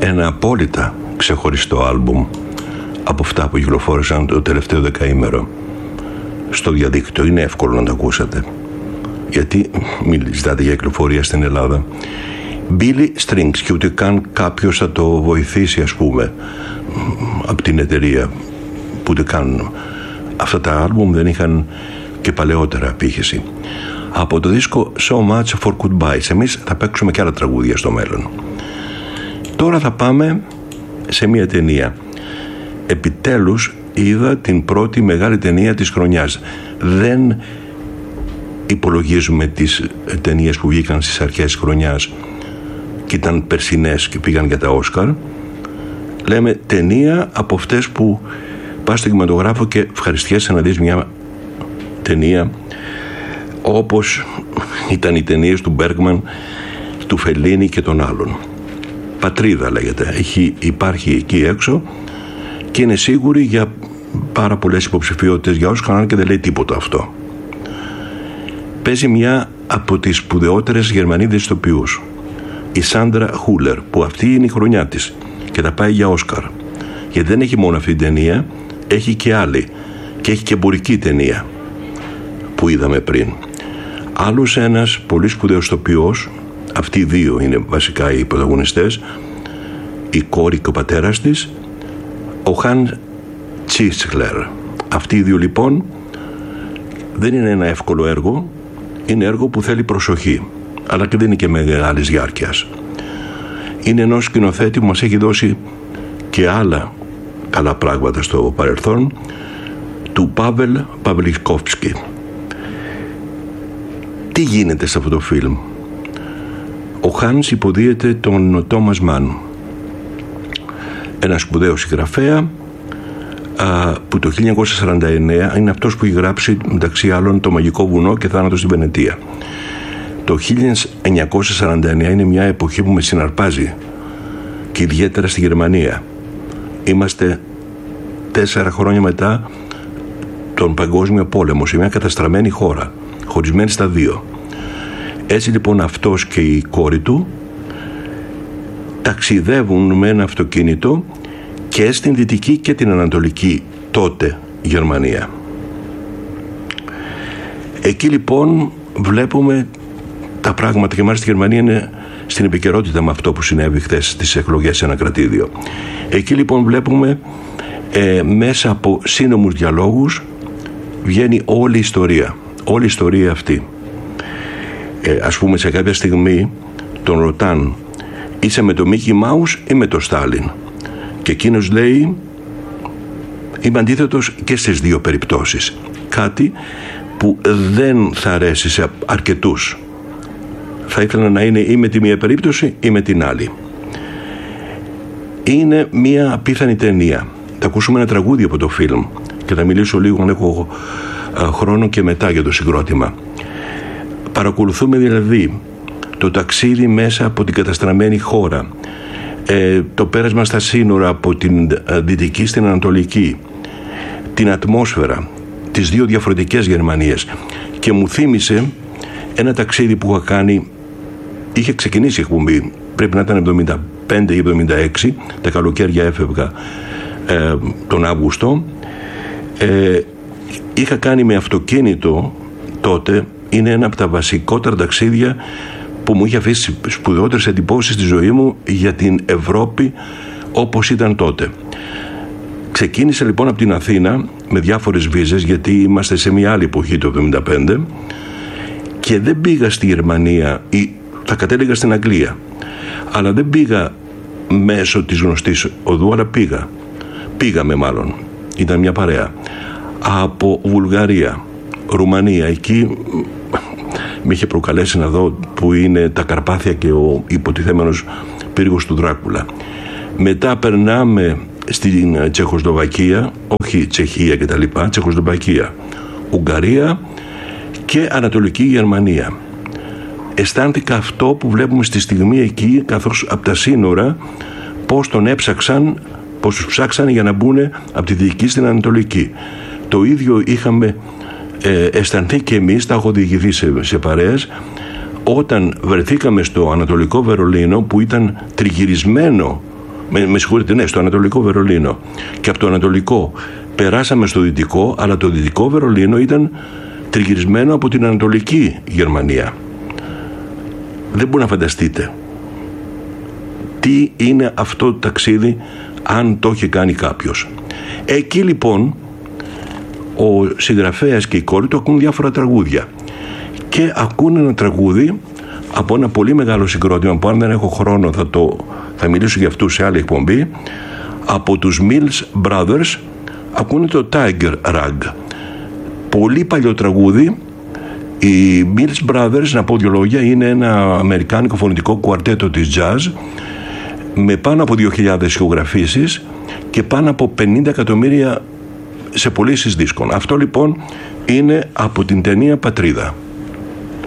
ένα απόλυτα ξεχωριστό άλμπουμ από αυτά που κυκλοφόρησαν το τελευταίο δεκαήμερο στο διαδίκτυο. Είναι εύκολο να το ακούσατε, γιατί μην ζητάτε για κυκλοφορία στην Ελλάδα. Billy Strings, και ούτε καν κάποιος θα το βοηθήσει, ας πούμε, από την εταιρεία, που ούτε καν αυτά τα άλμπουμ δεν είχαν και παλαιότερα απήχηση. Από το δίσκο So Much for Goodbyes, εμείς θα παίξουμε και άλλα τραγούδια στο μέλλον. Τώρα θα πάμε σε μια ταινία. Επιτέλους είδα την πρώτη μεγάλη ταινία της χρονιάς. Δεν υπολογίζουμε τις ταινίες που βγήκαν στις αρχές της χρονιάς και ήταν περσινές και πήγαν για τα Όσκαρ. Λέμε ταινία από αυτές που πας στο κινηματογράφο και ευχαριστιέσαι να δεις μια ταινία όπως ήταν οι ταινίες του Μπέργκμαν, του Φελίνι και των άλλων. Πατρίδα λέγεται. Υπάρχει εκεί έξω και είναι σίγουρη για πάρα πολλές υποψηφιότητες για Όσκαρ, αν και δεν λέει τίποτα αυτό. Παίζει μια από τις σπουδαιότερες Γερμανίδες ηθοποιούς, η Σάντρα Χούλερ, που αυτή είναι η χρονιά της και θα πάει για Όσκαρ. Γιατί δεν έχει μόνο αυτή την ταινία, έχει και άλλη, και έχει και εμπορική ταινία που είδαμε πριν. Άλλος ένας πολύ σπουδαίος ηθοποιός, αυτοί οι δύο είναι βασικά οι πρωταγωνιστές, η κόρη και ο πατέρας της, ο Χαν Τσίσλερ. Αυτοί οι δύο λοιπόν δεν είναι ένα εύκολο έργο, είναι έργο που θέλει προσοχή, αλλά και δεν είναι και μεγάλης διάρκειας. Είναι ενός σκηνοθέτη που μας έχει δώσει και άλλα καλά πράγματα στο παρελθόν, του Πάβελ Παβλικόφσκι. Τι γίνεται σε αυτό το φιλμ? Ο Χάνς υποδίεται τον Τόμας Μαν, ένα σπουδαίο συγγραφέα που το 1949 είναι αυτός που έχει γράψει μεταξύ άλλων το Μαγικό βουνό και Θάνατο στη Βενετία. Το 1949 είναι μια εποχή που με συναρπάζει, και ιδιαίτερα στη Γερμανία. Είμαστε 4 χρόνια μετά τον Παγκόσμιο Πόλεμο, σε μια καταστραμμένη χώρα, χωρισμένη στα δύο. Έτσι λοιπόν αυτός και η κόρη του ταξιδεύουν με ένα αυτοκίνητο και στην δυτική και την ανατολική τότε Γερμανία. Εκεί λοιπόν βλέπουμε τα πράγματα, και μάλιστα η Γερμανία είναι στην επικαιρότητα με αυτό που συνέβη χθες στις εκλογές σε ένα κρατήδιο. Εκεί λοιπόν βλέπουμε μέσα από σύνομους διαλόγους βγαίνει όλη η ιστορία, όλη η ιστορία αυτή. Ας πούμε σε κάποια στιγμή τον ρωτάν, είσαι με το Μίκι Μάους ή με το Στάλιν? Και εκείνος λέει, είμαι αντίθετος και στις δύο περιπτώσεις. Κάτι που δεν θα αρέσει σε αρκετούς. Θα ήθελα να είναι ή με τη μία περίπτωση ή με την άλλη. Είναι μια απίθανη ταινία. Θα ακούσουμε ένα τραγούδι από το φιλμ και θα μιλήσω λίγο, αν έχω χρόνο, και μετά για το συγκρότημα. Παρακολουθούμε δηλαδή το ταξίδι μέσα από την καταστραμμένη χώρα, το πέρασμα στα σύνορα από την δυτική στην ανατολική, την ατμόσφαιρα, τις δύο διαφορετικές Γερμανίες, και μου θύμισε ένα ταξίδι που είχα κάνει. Είχε ξεκινήσει η εκπομπή, πρέπει να ήταν 75 ή 76, τα καλοκαίρια έφευγα τον Αύγουστο. Είχα κάνει με αυτοκίνητο τότε, είναι ένα από τα βασικότερα ταξίδια που μου είχε αφήσει σπουδαιότερες εντυπώσεις στη ζωή μου για την Ευρώπη όπως ήταν τότε. Ξεκίνησε λοιπόν από την Αθήνα με διάφορες βίζες, γιατί είμαστε σε μια άλλη εποχή το 1975, και δεν πήγα στη Γερμανία, ή θα κατέληγα στην Αγγλία, αλλά δεν πήγα μέσω της γνωστής οδού, αλλά πήγαμε μάλλον, ήταν μια παρέα από Βουλγαρία, Ρουμανία. Εκεί με είχε προκαλέσει να δω που είναι τα Καρπάθια και ο υποτιθέμενος πύργος του Δράκουλα. Μετά περνάμε στην Τσεχοσλοβακία, όχι Τσεχία και τα λοιπά, Τσεχοσλοβακία, Ουγγαρία και Ανατολική Γερμανία. Αισθάνθηκα αυτό που βλέπουμε στη στιγμή εκεί, καθώς από τα σύνορα πώς τους ψάξαν για να μπουν από τη δυτική στην ανατολική. Το ίδιο είχαμε αισθανθεί και εμείς, τα έχω διηγηθεί σε παρέες, όταν βρεθήκαμε στο Ανατολικό Βερολίνο, που ήταν τριγυρισμένο Με συγχωρείτε, ναι, στο Ανατολικό Βερολίνο. Και από το Ανατολικό περάσαμε στο Δυτικό, αλλά το Δυτικό Βερολίνο ήταν τριγυρισμένο από την Ανατολική Γερμανία. Δεν μπορεί να φανταστείτε τι είναι αυτό το ταξίδι αν το έχει κάνει κάποιος. Εκεί λοιπόν ο συγγραφέας και η κόρη του ακούν διάφορα τραγούδια και ακούν ένα τραγούδι από ένα πολύ μεγάλο συγκρότημα που αν δεν έχω χρόνο θα μιλήσω για αυτούς σε άλλη εκπομπή, από τους Mills Brothers. Ακούνε το Tiger Rag, πολύ παλιό τραγούδι. Οι Mills Brothers, να πω δύο λόγια, είναι ένα αμερικάνικο φωνητικό κουαρτέτο της jazz με πάνω από 2.000 ηχογραφήσεις και πάνω από 50 εκατομμύρια σε πωλήσεις δίσκων. Αυτό λοιπόν είναι από την ταινία Πατρίδα.